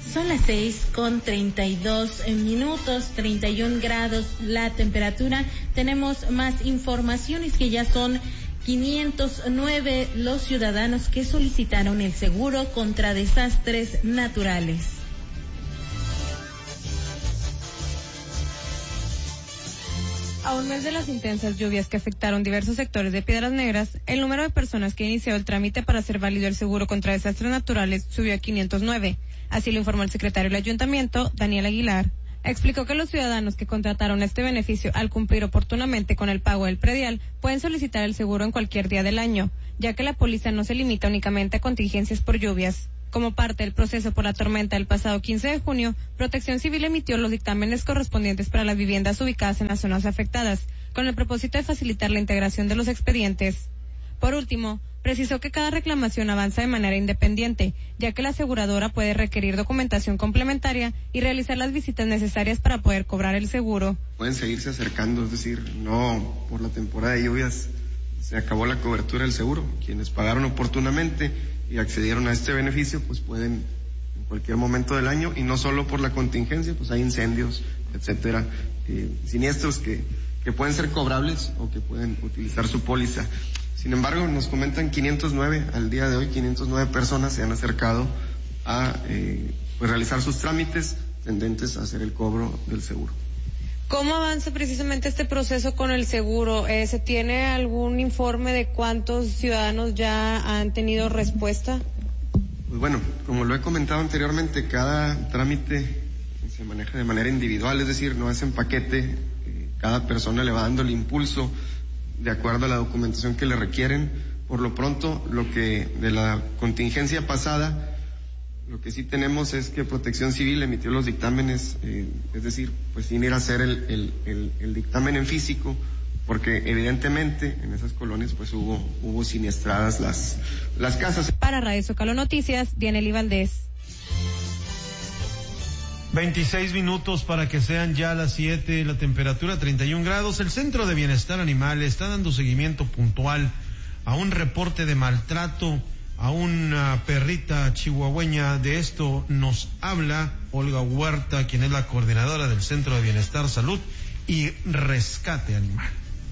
Son las 6:32, 31 grados la temperatura. Tenemos más informaciones que ya son 509 los ciudadanos que solicitaron el seguro contra desastres naturales. A un mes de las intensas lluvias que afectaron diversos sectores de Piedras Negras, el número de personas que inició el trámite para hacer válido el seguro contra desastres naturales subió a 509. Así lo informó el secretario del Ayuntamiento, Daniel Aguilar. Explicó que los ciudadanos que contrataron este beneficio al cumplir oportunamente con el pago del predial pueden solicitar el seguro en cualquier día del año, ya que la póliza no se limita únicamente a contingencias por lluvias. Como parte del proceso por la tormenta del pasado 15 de junio, Protección Civil emitió los dictámenes correspondientes para las viviendas ubicadas en las zonas afectadas, con el propósito de facilitar la integración de los expedientes. Por último, precisó que cada reclamación avanza de manera independiente, ya que la aseguradora puede requerir documentación complementaria y realizar las visitas necesarias para poder cobrar el seguro. Pueden seguirse acercando, es decir, no por la temporada de lluvias se acabó la cobertura del seguro. Quienes pagaron oportunamente y accedieron a este beneficio, pues pueden en cualquier momento del año, y no solo por la contingencia, pues hay incendios, etcétera, siniestros que pueden ser cobrables o que pueden utilizar su póliza. Sin embargo, nos comentan 509, al día de hoy 509 personas se han acercado a pues realizar sus trámites tendentes a hacer el cobro del seguro. ¿Cómo avanza precisamente este proceso con el seguro? ¿Se tiene algún informe de cuántos ciudadanos ya han tenido respuesta? Pues bueno, como lo he comentado anteriormente, cada trámite se maneja de manera individual, es decir, no es en paquete, cada persona le va dando el impulso de acuerdo a la documentación que le requieren. Por lo pronto, lo que de la contingencia pasada, lo que sí tenemos es que Protección Civil emitió los dictámenes, es decir, pues sin ir a hacer el dictamen en físico, porque evidentemente en esas colonias pues hubo siniestradas las casas. Para Radio Zócalo Noticias, Dianely Valdés. 26 minutos para que sean ya las 7, la temperatura 31 grados. El Centro de Bienestar Animal está dando seguimiento puntual a un reporte de maltrato a una perrita chihuahueña. De esto nos habla Olga Huerta, quien es la coordinadora del Centro de Bienestar, Salud y Rescate Animal.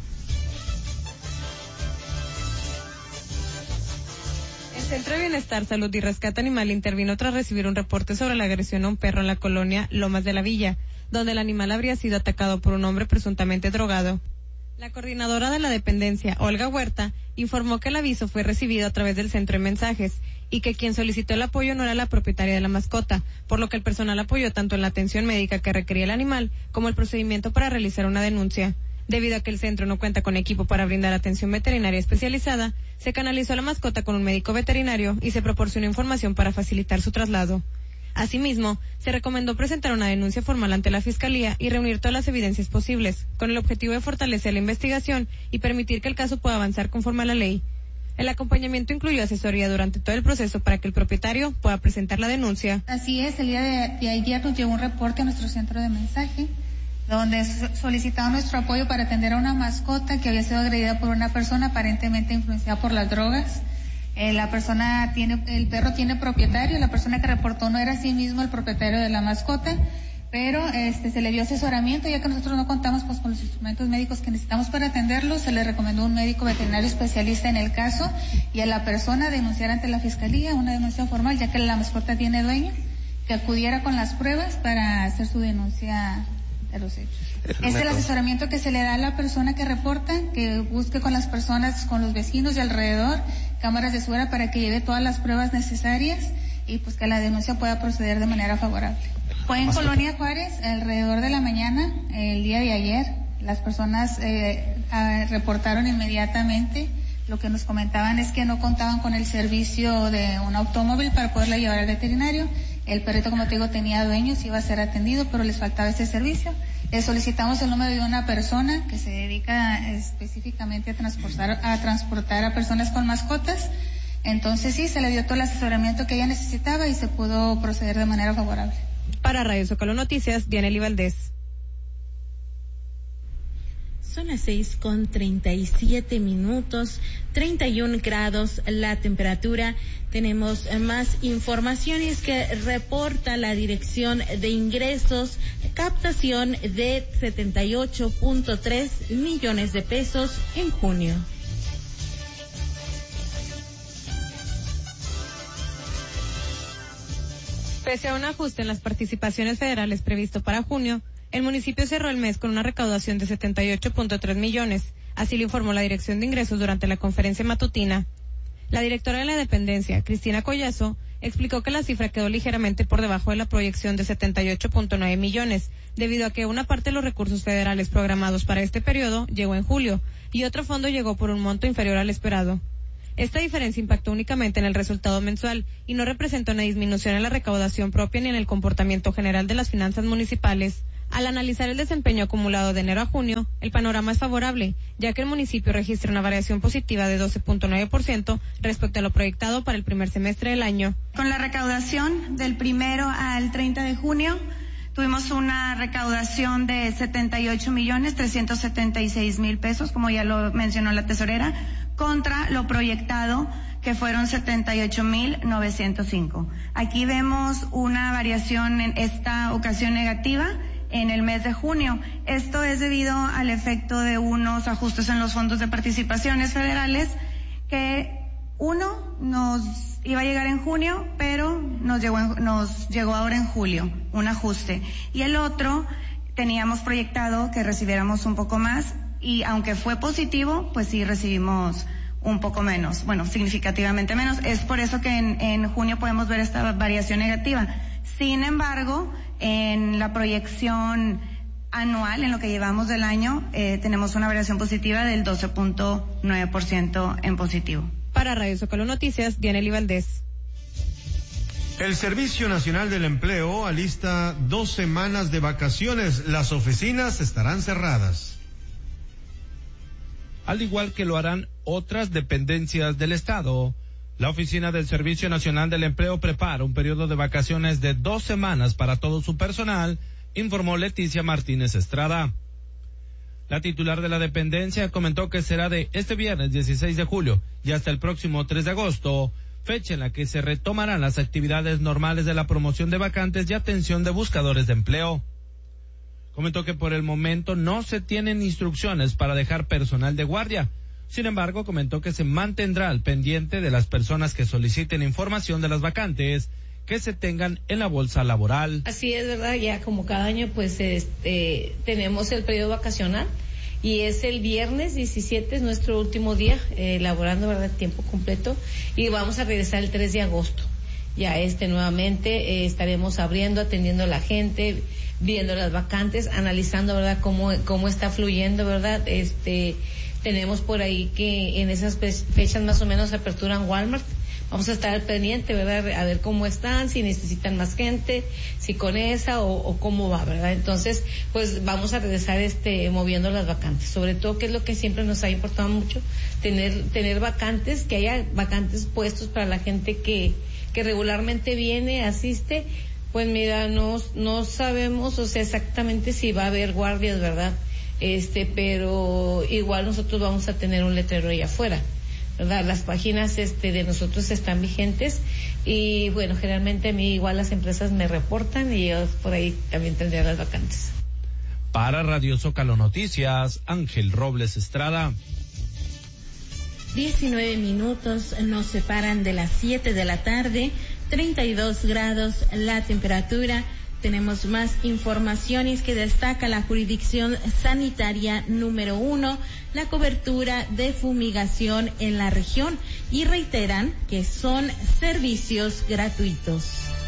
El Centro de Bienestar, Salud y Rescate Animal intervino tras recibir un reporte sobre la agresión a un perro en la colonia Lomas de la Villa, donde el animal habría sido atacado por un hombre presuntamente drogado. La coordinadora de la dependencia, Olga Huerta, informó que el aviso fue recibido a través del centro de mensajes y que quien solicitó el apoyo no era la propietaria de la mascota, por lo que el personal apoyó tanto en la atención médica que requería el animal como el procedimiento para realizar una denuncia. Debido a que el centro no cuenta con equipo para brindar atención veterinaria especializada, se canalizó a la mascota con un médico veterinario y se proporcionó información para facilitar su traslado. Asimismo, se recomendó presentar una denuncia formal ante la Fiscalía y reunir todas las evidencias posibles, con el objetivo de fortalecer la investigación y permitir que el caso pueda avanzar conforme a la ley. El acompañamiento incluyó asesoría durante todo el proceso para que el propietario pueda presentar la denuncia. Así es, el día de ayer nos llegó un reporte a nuestro centro de mensaje, donde solicitaba nuestro apoyo para atender a una mascota que había sido agredida por una persona aparentemente influenciada por las drogas. El perro tiene propietario, la persona que reportó no era sí mismo el propietario de la mascota, pero se le dio asesoramiento, ya que nosotros no contamos pues con los instrumentos médicos que necesitamos para atenderlo. Se le recomendó un médico veterinario especialista en el caso y a la persona denunciar ante la Fiscalía una denuncia formal, ya que la mascota tiene dueño, que acudiera con las pruebas para hacer su denuncia de los hechos. Es el asesoramiento que se le da a la persona que reporta, que busque con las personas, con los vecinos de alrededor, cámaras de seguridad para que lleve todas las pruebas necesarias y pues que la denuncia pueda proceder de manera favorable. Fue en Colonia Juárez, alrededor de la mañana, el día de ayer. Las personas reportaron inmediatamente. Lo que nos comentaban es que no contaban con el servicio de un automóvil para poderla llevar al veterinario. El perrito, como te digo, tenía dueños, iba a ser atendido, pero les faltaba ese servicio. Solicitamos el número de una persona que se dedica específicamente a transportar a personas con mascotas. Entonces sí, se le dio todo el asesoramiento que ella necesitaba y se pudo proceder de manera favorable. Para Radio Zócalo Noticias, Dianely Valdés. Son las 6:37, 31 grados la temperatura. Tenemos más informaciones que reporta la Dirección de Ingresos, captación de 78.3 millones de pesos en junio. Pese a un ajuste en las participaciones federales previsto para junio, el municipio cerró el mes con una recaudación de 78.3 millones, así lo informó la Dirección de Ingresos durante la conferencia matutina. La directora de la dependencia, Cristina Collazo, explicó que la cifra quedó ligeramente por debajo de la proyección de 78.9 millones, debido a que una parte de los recursos federales programados para este periodo llegó en julio y otro fondo llegó por un monto inferior al esperado. Esta diferencia impactó únicamente en el resultado mensual y no representa una disminución en la recaudación propia ni en el comportamiento general de las finanzas municipales. Al analizar el desempeño acumulado de enero a junio, el panorama es favorable, ya que el municipio registra una variación positiva de 12.9% respecto a lo proyectado para el primer semestre del año. Con la recaudación del 1 al 30 de junio, tuvimos una recaudación de 78.376.000 pesos, como ya lo mencionó la tesorera, contra lo proyectado, que fueron 78.905. Aquí vemos una variación en esta ocasión negativa en el mes de junio. Esto es debido al efecto de unos ajustes en los fondos de participaciones federales, que uno nos iba a llegar en junio, pero nos llegó ahora en julio, un ajuste. Y el otro, teníamos proyectado que recibiéramos un poco más, y aunque fue positivo, pues sí recibimos un poco menos, bueno, significativamente menos. Es por eso que en junio podemos ver esta variación negativa. Sin embargo, en la proyección anual, en lo que llevamos del año, tenemos una variación positiva del 12.9% en positivo. Para Radio Zócalo Noticias, Dianely Valdés. El Servicio Nacional del Empleo alista 2 semanas de vacaciones. Las oficinas estarán cerradas. Al igual que lo harán otras dependencias del Estado, la Oficina del Servicio Nacional del Empleo prepara un periodo de vacaciones de 2 semanas para todo su personal, informó Leticia Martínez Estrada. La titular de la dependencia comentó que será de este viernes 16 de julio y hasta el próximo 3 de agosto, fecha en la que se retomarán las actividades normales de la promoción de vacantes y atención de buscadores de empleo. Comentó que por el momento no se tienen instrucciones para dejar personal de guardia. Sin embargo, comentó que se mantendrá al pendiente de las personas que soliciten información de las vacantes que se tengan en la bolsa laboral. Así es, ¿verdad? Ya como cada año, pues, tenemos el periodo vacacional y es el viernes 17, es nuestro último día laborando, ¿verdad? Tiempo completo, y vamos a regresar el 3 de agosto. Ya nuevamente estaremos abriendo, atendiendo a la gente, viendo las vacantes, analizando, ¿verdad? Cómo está fluyendo, ¿verdad? Tenemos por ahí que en esas fechas más o menos aperturan Walmart. Vamos a estar al pendiente, ¿verdad? A ver cómo están, si necesitan más gente, si con esa o cómo va, ¿verdad? Entonces, pues vamos a regresar moviendo las vacantes. Sobre todo, que es lo que siempre nos ha importado mucho, tener vacantes, que haya vacantes puestos para la gente que regularmente viene, asiste. Pues mira, no sabemos, o sea, exactamente si va a haber guardias, ¿verdad? Pero igual nosotros vamos a tener un letrero ahí afuera, ¿verdad? Las páginas de nosotros están vigentes y bueno, generalmente a mí igual las empresas me reportan y yo por ahí también tendría las vacantes. Para Radio Zócalo Noticias, Ángel Robles Estrada. 19 minutos nos separan de las 7 de la tarde, 32 grados la temperatura. Tenemos más informaciones que destaca la jurisdicción sanitaria número 1, la cobertura de fumigación en la región, y reiteran que son servicios gratuitos.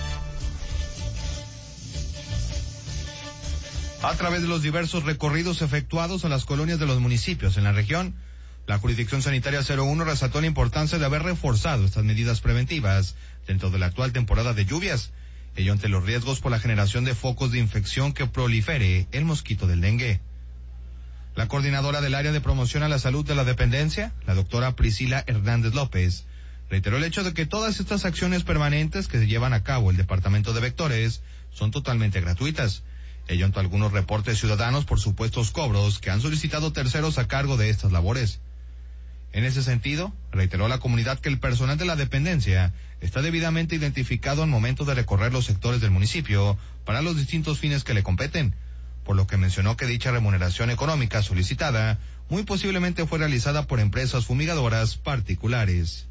A través de los diversos recorridos efectuados a las colonias de los municipios en la región, la jurisdicción sanitaria 01 resaltó la importancia de haber reforzado estas medidas preventivas dentro de la actual temporada de lluvias, ello ante los riesgos por la generación de focos de infección que prolifere el mosquito del dengue. La coordinadora del área de promoción a la salud de la dependencia, la doctora Priscila Hernández López, reiteró el hecho de que todas estas acciones permanentes que se llevan a cabo el departamento de vectores son totalmente gratuitas. ello ante algunos reportes ciudadanos por supuestos cobros que han solicitado terceros a cargo de estas labores. En ese sentido, reiteró a la comunidad que el personal de la dependencia está debidamente identificado al momento de recorrer los sectores del municipio para los distintos fines que le competen, por lo que mencionó que dicha remuneración económica solicitada muy posiblemente fue realizada por empresas fumigadoras particulares.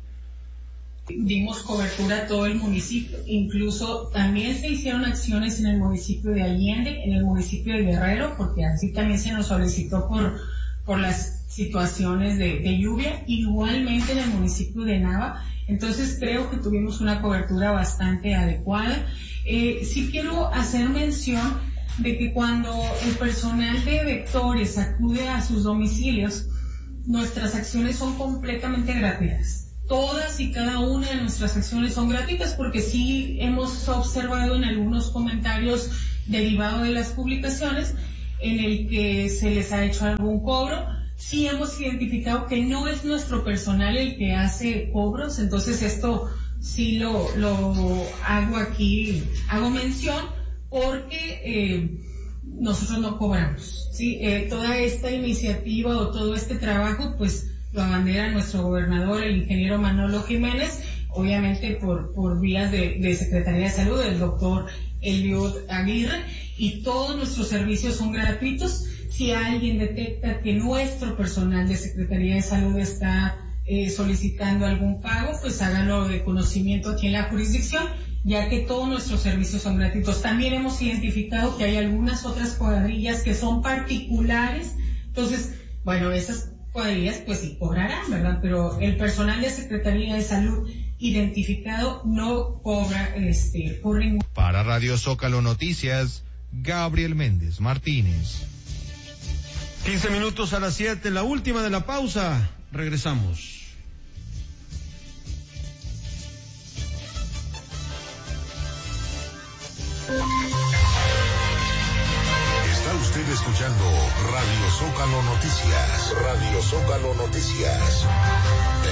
Dimos cobertura a todo el municipio, incluso también se hicieron acciones en el municipio de Allende, en el municipio de Guerrero, porque así también se nos solicitó por las situaciones de lluvia, igualmente en el municipio de Nava. Entonces creo que tuvimos una cobertura bastante adecuada. Sí quiero hacer mención de que cuando el personal de vectores acude a sus domicilios, nuestras acciones son completamente gratuitas. Todas y cada una de nuestras acciones son gratuitas porque sí hemos observado en algunos comentarios derivados de las publicaciones en el que se les ha hecho algún cobro. Sí hemos identificado que no es nuestro personal el que hace cobros, entonces esto sí lo hago aquí, hago mención porque nosotros no cobramos, ¿sí? Toda esta iniciativa o todo este trabajo pues lo abandera nuestro gobernador, el ingeniero Manolo Jiménez, obviamente por vías de Secretaría de Salud, el doctor Eliud Aguirre, y todos nuestros servicios son gratuitos. Si alguien detecta que nuestro personal de Secretaría de Salud está solicitando algún pago, pues háganlo de conocimiento aquí en la jurisdicción, ya que todos nuestros servicios son gratuitos. También hemos identificado que hay algunas otras cuadrillas que son particulares, entonces, bueno, esas cuadrillas pues sí cobrarán, ¿verdad? Pero el personal de Secretaría de Salud identificado no cobra por ningún. Para Radio Zócalo Noticias, Gabriel Méndez Martínez. 15 minutos a las 7, la última de la pausa. Regresamos. Está usted escuchando Radio Zócalo Noticias. Radio Zócalo Noticias.